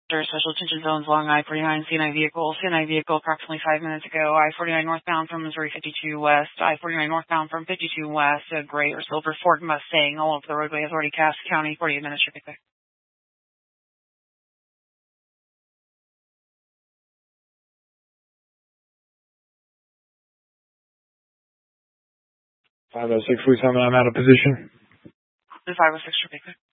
Special attention zones along I-49, CNI vehicle approximately 5 minutes ago. I-49 northbound from Missouri 52 west. I-49 northbound from 52 west. A gray or silver Ford Mustang all over the roadway. Authority Cass County, 48 minutes. Traffic there. 506, please tell me I'm out of position. The 506 traffic there.